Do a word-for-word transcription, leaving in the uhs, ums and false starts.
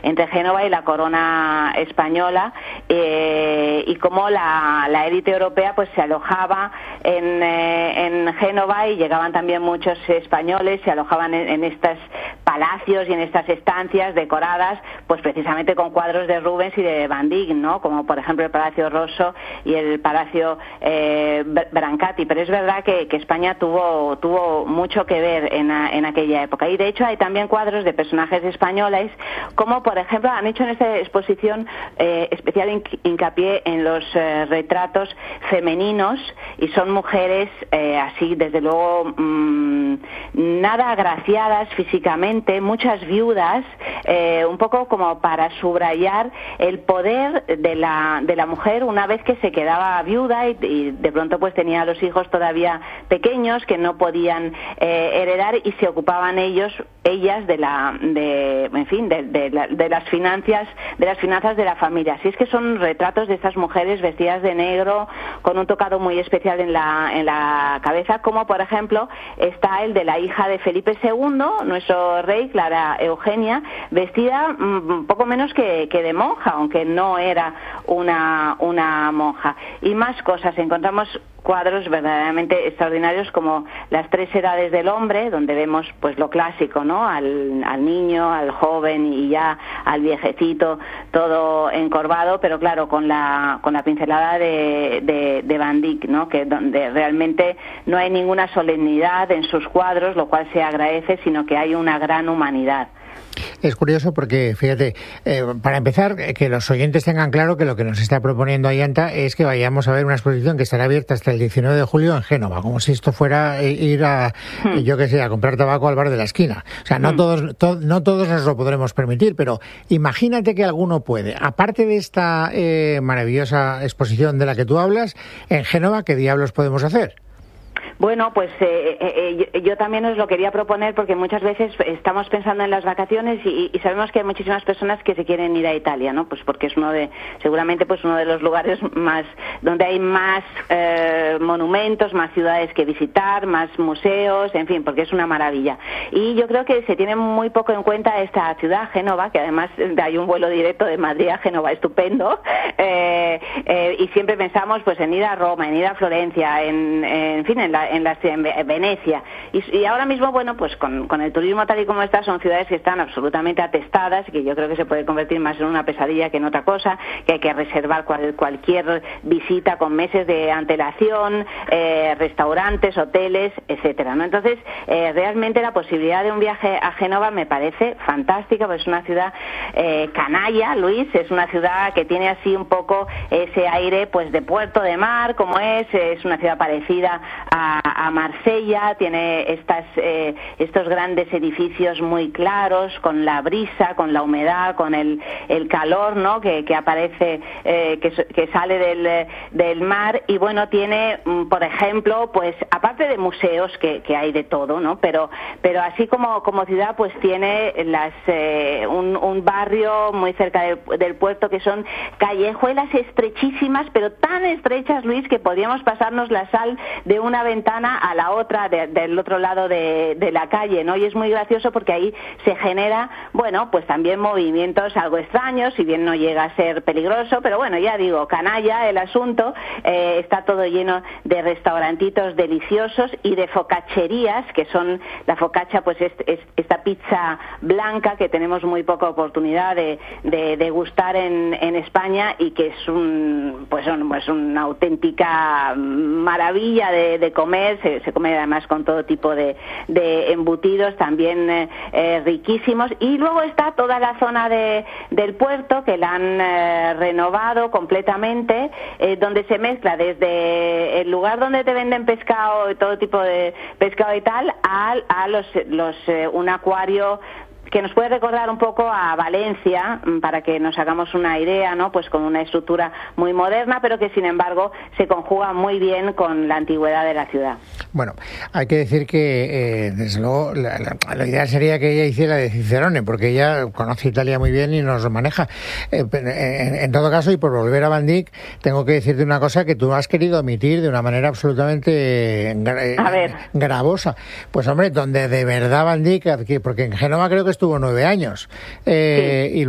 entre Génova y la corona española, eh, y cómo la, la élite europea pues se alojaba en, eh, en Génova, y llegaban también muchos españoles, se alojaban en, en estos palacios y en estas estancias decoradas pues precisamente con cuadros de Rubens y de Van Dyck, ¿no? Como por ejemplo el Palacio Rosso y el Palacio eh, Brancati. Pero es verdad que, que España tuvo tuvo mucho que ver en, a, en aquella época, y de hecho hay también cuadros de personajes españoles, como por ejemplo han hecho en esta exposición eh, especial hincapié en los eh, retratos femeninos, y son mujeres eh, así desde luego mmm, nada agraciadas físicamente, muchas viudas, eh, un poco como para subrayar el poder de la de la mujer una vez que se quedaba viuda y, y de pronto pues tenía a los hijos todavía pequeños que no podían eh, heredar, y se ocupaban ellos ellas de la de en fin de, de, la, de las finanzas de las finanzas de la familia. Así es que son retratos de estas mujeres vestidas de negro con un tocado muy especial en la en la cabeza, como por ejemplo está el de la hija de Felipe segundo, nuestro rey, Clara Eugenia, vestida un poco menos que, que de monja, aunque no era una una monja. Y más cosas, encontramos cuadros verdaderamente extraordinarios como Las tres edades del hombre, donde vemos pues lo clásico, ¿no? Al, al niño, al joven y ya al viejecito, todo encorvado, pero claro, con la con la pincelada de, de, de Van Dyck, ¿no? Que donde realmente no hay ninguna solemnidad en sus cuadros, lo cual se agradece, sino que hay una gran humanidad. Es curioso porque, fíjate, eh, para empezar, que los oyentes tengan claro que lo que nos está proponiendo Ayanta es que vayamos a ver una exposición que estará abierta hasta el diecinueve de julio en Génova, como si esto fuera ir a, hmm. yo qué sé, a comprar tabaco al bar de la esquina. O sea, no, hmm. todos to, no todos nos lo podremos permitir, pero imagínate que alguno puede. Aparte de esta eh, maravillosa exposición de la que tú hablas, en Génova, ¿qué diablos podemos hacer? Bueno, pues eh, eh, yo también os lo quería proponer, porque muchas veces estamos pensando en las vacaciones y, y sabemos que hay muchísimas personas que se quieren ir a Italia, ¿no? Pues porque es uno de, seguramente pues uno de los lugares más, donde hay más eh, monumentos, más ciudades que visitar, más museos, en fin, porque es una maravilla. Y yo creo que se tiene muy poco en cuenta esta ciudad, Génova, que además hay un vuelo directo de Madrid a Génova estupendo, eh, eh, y siempre pensamos pues en ir a Roma, en ir a Florencia, en, en fin, en la en, la, en Venecia, y, y ahora mismo, bueno, pues con, con el turismo tal y como está, son ciudades que están absolutamente atestadas, y que yo creo que se puede convertir más en una pesadilla que en otra cosa, que hay que reservar cual, cualquier visita con meses de antelación, eh, restaurantes, hoteles, etcétera, ¿no? Entonces, eh, realmente la posibilidad de un viaje a Génova me parece fantástica, pues es una ciudad eh, canalla, Luis, es una ciudad que tiene así un poco ese aire pues de puerto de mar, como es, es una ciudad parecida a a Marsella, tiene estas eh, estos grandes edificios muy claros, con la brisa, con la humedad, con el, el calor, ¿no? que, que aparece, eh, que, que sale del, del mar, y bueno, tiene, por ejemplo, pues aparte de museos, que, que hay de todo, ¿no? Pero, pero así como, como ciudad, pues tiene las eh, un, un barrio muy cerca del, del puerto, que son callejuelas estrechísimas, pero tan estrechas, Luis, que podríamos pasarnos la sal de una ventana a la otra, de, del otro lado de, de la calle, ¿no? Y es muy gracioso porque ahí se genera, bueno, pues también movimientos algo extraños, si bien no llega a ser peligroso, pero bueno, ya digo, canalla el asunto, eh, está todo lleno de restaurantitos deliciosos y de focaccerías, que son, la focaccia pues es, es esta pizza blanca que tenemos muy poca oportunidad de, de, de gustar en, en España, y que es un, pues, un, pues una auténtica maravilla de, de comer. Se, se come además con todo tipo de, de embutidos también eh, eh, riquísimos, y luego está toda la zona de, del puerto, que la han eh, renovado completamente, eh, donde se mezcla desde el lugar donde te venden pescado, todo tipo de pescado y tal, a, a los, los eh, un acuario que nos puede recordar un poco a Valencia, para que nos hagamos una idea, ¿no? Pues con una estructura muy moderna, pero que sin embargo se conjuga muy bien con la antigüedad de la ciudad. Bueno, hay que decir que, eh, desde luego, la, la, la idea sería que ella hiciera de Cicerone, porque ella conoce Italia muy bien y nos maneja. Eh, en, en todo caso, y por volver a Van Dyck, tengo que decirte una cosa que tú has querido omitir de una manera absolutamente gra- a ver. gravosa. Pues hombre, donde de verdad Van Dyck, porque en Génova creo que estuvo nueve años, eh, sí. y